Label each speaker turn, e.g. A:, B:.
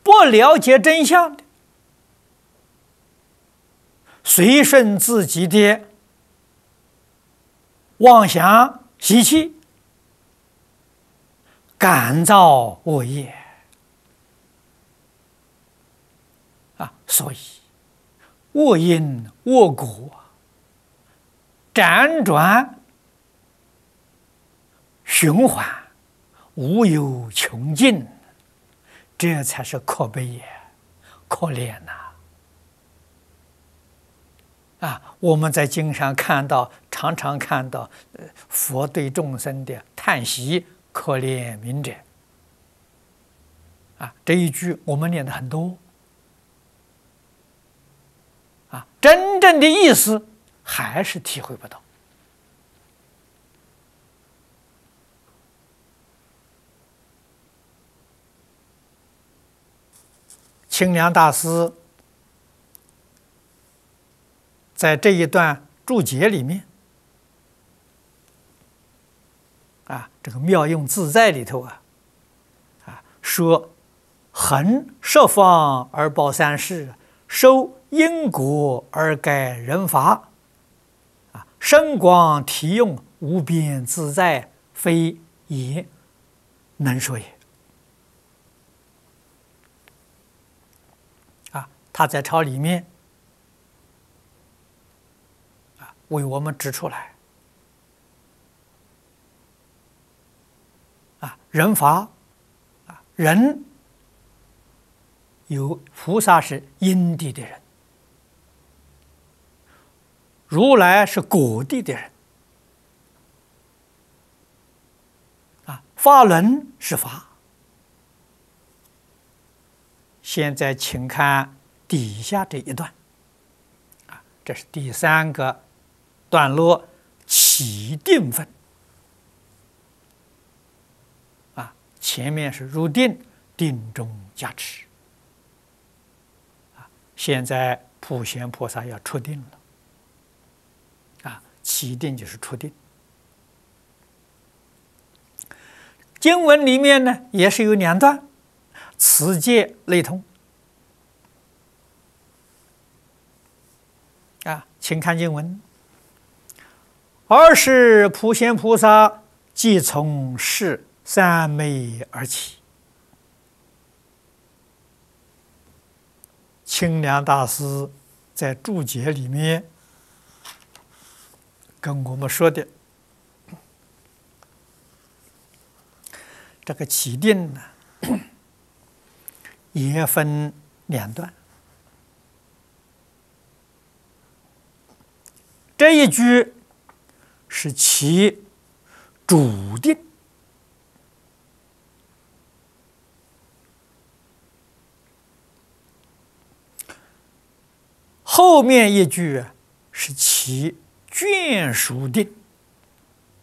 A: 不了解真相的，随顺自己的妄想习气，感造恶业所以恶因恶果辗转循环，无有穷尽，这才是可悲也，可怜呐！我们在经上看到，常常看到佛对众生的叹息，可怜悯者这一句我们念的很多真正的意思还是体会不到。清凉大师在这一段注解里面这个妙用自在里头说恒十方而报三世，受因果而改人法深广体用，无边自在，非言能说也。他在抄里面为我们指出来人法人有菩萨是因地的人，如来是果地的人法轮是法。现在请看底下这一段这是第3个段落，起定分前面是入定，定中加持现在普贤菩萨要出定了起定就是出定。经文里面呢也是有2段，此界类通请看经文。尔时普贤菩萨即从是三昧而起。清凉大师在注解里面跟我们说的，这个起定呢也分2段。这一句是其主定，后面一句是其眷属定